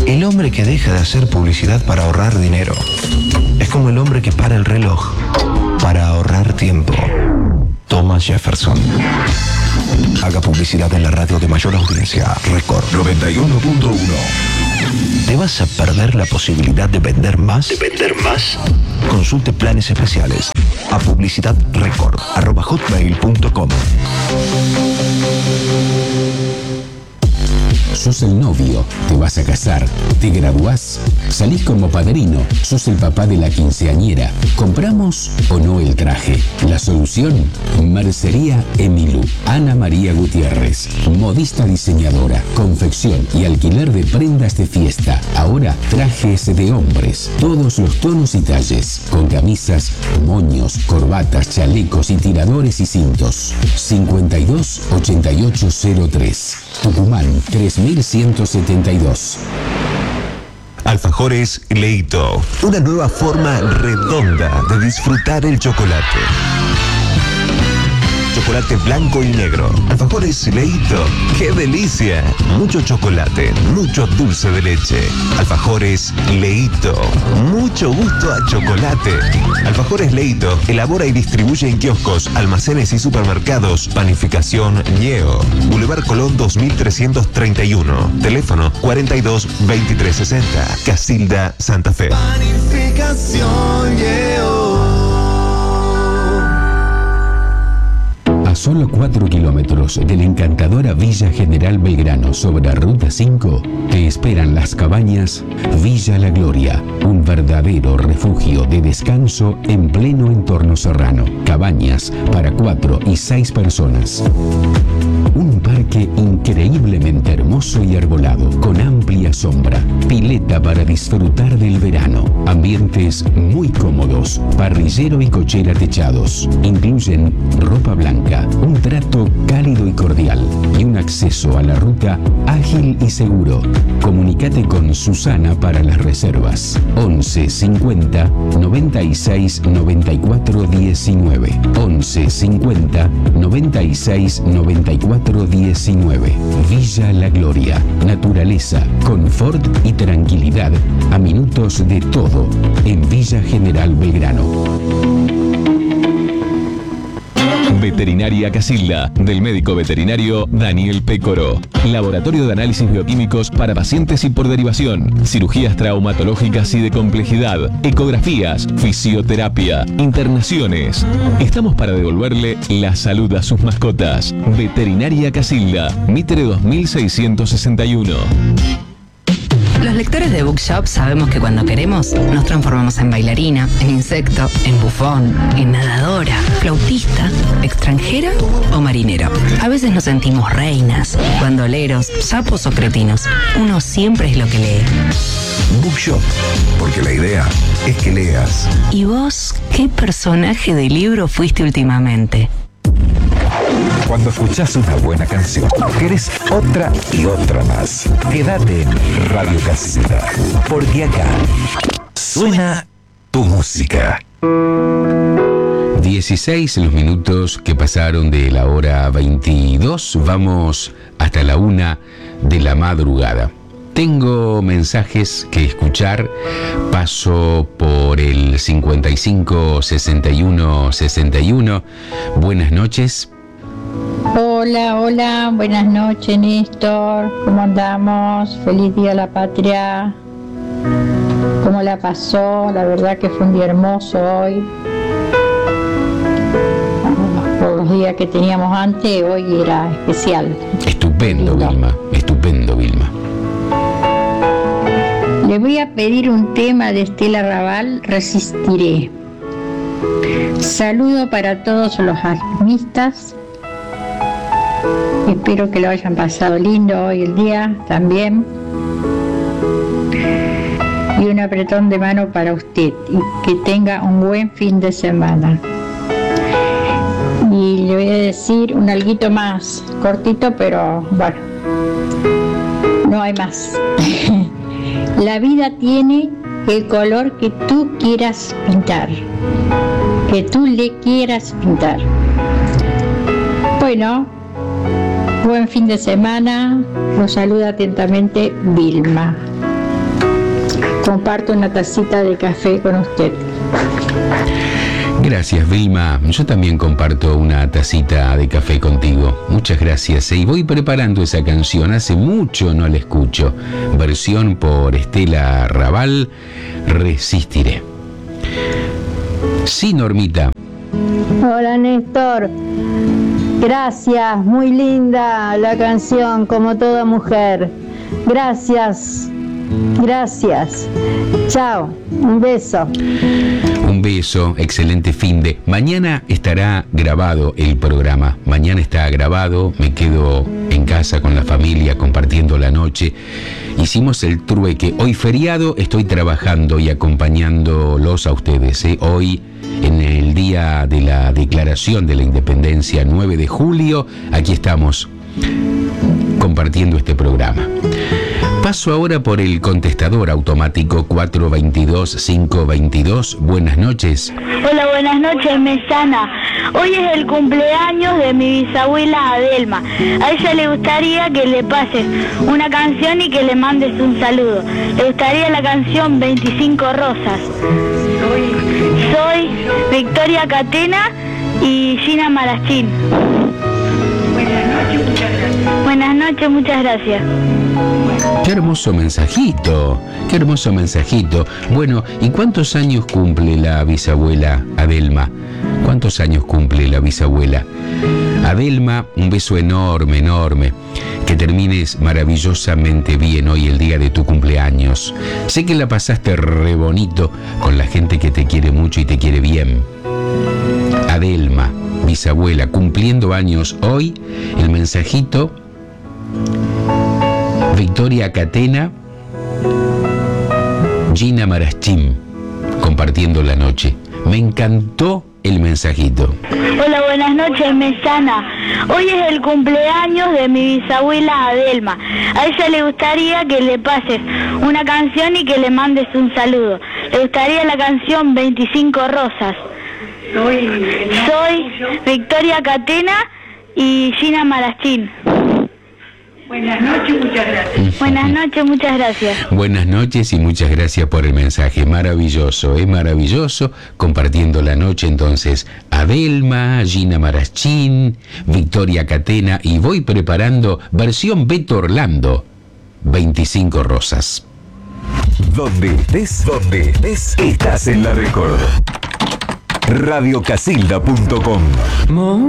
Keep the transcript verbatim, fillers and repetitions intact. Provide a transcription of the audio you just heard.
El hombre que deja de hacer publicidad para ahorrar dinero es como el hombre que para el reloj para ahorrar tiempo. Thomas Jefferson. Haga publicidad en la radio de mayor audiencia. Record noventa y uno punto uno. ¿Te vas a perder la posibilidad de vender más? ¿De vender más? Consulte planes especiales a publicidadrecord arroba hotmail punto com. Sos el novio, te vas a casar, te graduás, salís como padrino, sos el papá de la quinceañera. ¿Compramos o no el traje? La solución, Mercería Emilú. Ana María Gutiérrez, modista diseñadora, confección y alquiler de prendas de fiesta. Ahora trajes de hombres, todos los tonos y talles, con camisas, moños, corbatas, chalecos y tiradores y cintos. cincuenta y dos ochenta y ocho cero tres. Tucumán tres mil ciento setenta y dos. Alfajores Leito, una nueva forma redonda de disfrutar el chocolate. Chocolate blanco y negro. Alfajores Leito, ¡qué delicia! Mucho chocolate, mucho dulce de leche. Alfajores Leito, mucho gusto a chocolate. Alfajores Leito elabora y distribuye en kioscos, almacenes y supermercados. Panificación Ñeo, Boulevard Colón dos mil trescientos treinta y uno. Teléfono cuarenta y dos veintitrés sesenta. Casilda, Santa Fe. Panificación Ñeo. A solo cuatro kilómetros de la encantadora Villa General Belgrano sobre Ruta cinco, te esperan las cabañas Villa La Gloria, un verdadero refugio de descanso en pleno entorno serrano. Cabañas para cuatro y seis personas. Un parque increíblemente hermoso y arbolado, con amplia sombra, pileta para disfrutar del verano, ambientes muy cómodos, parrillero y cochera techados. Incluyen ropa blanca, un trato cálido y cordial y un acceso a la ruta ágil y seguro. Comunícate con Susana para las reservas. once cincuenta noventa y seis noventa y cuatro diecinueve. once cincuenta noventa y seis noventa y cuatro diecinueve. Villa La Gloria. Naturaleza, confort y tranquilidad a minutos de todo en Villa General Belgrano. Veterinaria Casilda, del médico veterinario Daniel Pécoro. Laboratorio de análisis bioquímicos para pacientes y por derivación. Cirugías traumatológicas y de complejidad. Ecografías, fisioterapia, internaciones. Estamos para devolverle la salud a sus mascotas. Veterinaria Casilda, Mitre dos mil seiscientos sesenta y uno. Los lectores de Bookshop sabemos que cuando queremos nos transformamos en bailarina, en insecto, en bufón, en nadadora, flautista, extranjera o marinero. A veces nos sentimos reinas, bandoleros, sapos o cretinos. Uno siempre es lo que lee. Bookshop, porque la idea es que leas. ¿Y vos qué personaje de libro fuiste últimamente? Cuando escuchás una buena canción, querés otra y otra más. Quédate en Radio Casilda, porque acá suena tu música. dieciséis los minutos que pasaron de la hora veintidós. Vamos hasta la una de la madrugada. Tengo mensajes que escuchar. Paso por el cincuenta y cinco sesenta y uno sesenta y uno. Buenas noches. Hola, hola, buenas noches, Néstor. ¿Cómo andamos? Feliz Día de la Patria. ¿Cómo la pasó? La verdad que fue un día hermoso hoy. Por los días que teníamos antes, hoy era especial. Estupendo, Vilma. Estupendo, Vilma. Le voy a pedir un tema de Estela Raval, Resistiré. Saludo para todos los alquimistas. Espero que lo hayan pasado lindo hoy el día también. Y un apretón de mano para usted. Y que tenga un buen fin de semana. Y le voy a decir un alguito más cortito, pero bueno, no hay más. La vida tiene el color que tú quieras pintar, que tú le quieras pintar. Bueno, buen fin de semana. Los saluda atentamente Vilma. comparto una tacita de café con usted. Gracias, Vilma. Yo también comparto una tacita de café contigo. Muchas gracias. Y voy preparando esa canción. Hace mucho no la escucho. Versión por Estela Raval, Resistiré. Sí, Normita. Hola, Néstor. Gracias, muy linda la canción, como toda mujer. Gracias, gracias. Chao, un beso. Un beso, excelente fin de. Mañana estará grabado el programa. Mañana está grabado, me quedo en casa con la familia compartiendo la noche. Hicimos el trueque. Hoy feriado estoy trabajando y acompañándolos a ustedes, ¿eh? Hoy, en el día de la declaración de la independencia, nueve de julio, aquí estamos compartiendo este programa. Paso ahora por el contestador automático cuatro dos dos, cinco dos dos. Buenas noches. Hola, buenas noches, Mesana. Hoy es el cumpleaños de mi bisabuela Adelma. A ella le gustaría que le pases una canción y que le mandes un saludo. Le gustaría la canción veinticinco Rosas. Soy Victoria Catena y Gina Marachín. Buenas noches, muchas gracias. Buenas noches, muchas gracias. Qué hermoso mensajito, qué hermoso mensajito. Bueno, ¿y cuántos años cumple la bisabuela Adelma? ¿Cuántos años cumple la bisabuela? Adelma, un beso enorme, enorme. Que termines maravillosamente bien hoy, el día de tu cumpleaños. Sé que la pasaste re bonito con la gente que te quiere mucho y te quiere bien. Adelma, bisabuela, cumpliendo años hoy, el mensajito... Victoria Catena, Gina Marachín, compartiendo la noche. Me encantó el mensajito. Hola, buenas noches, Mesana. Hoy es el cumpleaños de mi bisabuela Adelma. A ella le gustaría que le pases una canción y que le mandes un saludo. Le gustaría la canción veinticinco Rosas. Soy, Soy Victoria Catena y Gina Marachín. Buenas noches, muchas gracias. Buenas noches, muchas gracias. Buenas noches y muchas gracias por el mensaje. Maravilloso, es maravilloso. Compartiendo la noche, entonces, Adelma, Gina Marachín, Victoria Catena, y voy preparando versión Beto Orlando, veinticinco Rosas. Donde estés, donde estés, estás en la Record. radio casilda punto com